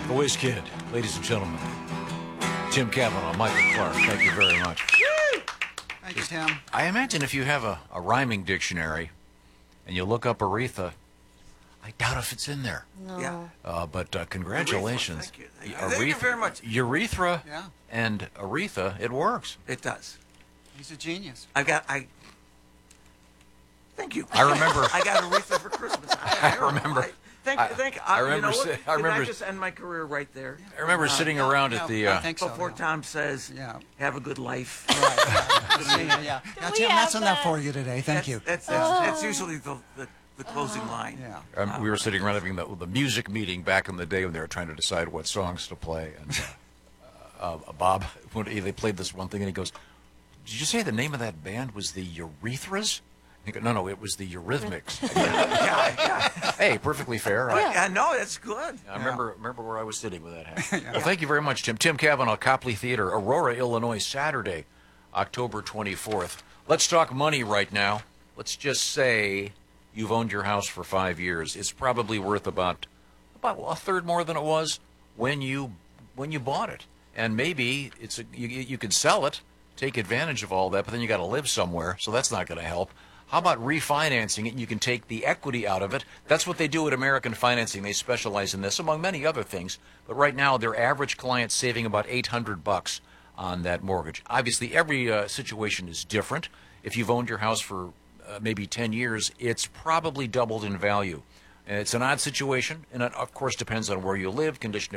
The Whiz Kid, ladies and gentlemen. Tim Cavanaugh, Michael Clark, thank you very much. Thank you, Tim. I imagine if you have a rhyming dictionary and you look up Aretha, I doubt if it's in there. No. Yeah. But congratulations. Thank you. Thank you very much. Urethra Yeah. and Aretha, it works. It does. He's a genius. Thank you. I remember. I got Aretha for Christmas. I remember. I remember. I remember. Did I just end my career right there? I remember sitting around at the. I think so, Before yeah. Tom says, Yeah. "Have a good life." Right. Yeah. Now, we Tim, have that's enough that? for you today. Thank you. That's usually the closing line. Yeah. We were sitting around having the music meeting back in the day when they were trying to decide what songs to play. And Bob, when they played this one thing, and he goes, "Did you say the name of that band was the Urethras?" He goes, No, it was the Eurythmics. Yeah. Hey, perfectly fair. Right? Yeah. No, that's good. I remember where I was sitting with that hat. Well, thank you very much, Tim. Tim Cavanaugh, Copley Theater, Aurora, Illinois, Saturday, October 24th. Let's talk money right now. Let's just say you've owned your house for 5 years. It's probably worth about a third more than it was when you bought it. And maybe you could sell it, take advantage of all that, but then you got to live somewhere, so that's not going to help. How about refinancing it? You can take the equity out of it. That's what they do at American Financing. They specialize in this, among many other things. But right now, their average client's saving about $800 on that mortgage. Obviously, every situation is different. If you've owned your house for maybe 10 years, it's probably doubled in value. It's an odd situation, and it, of course, depends on where you live, condition of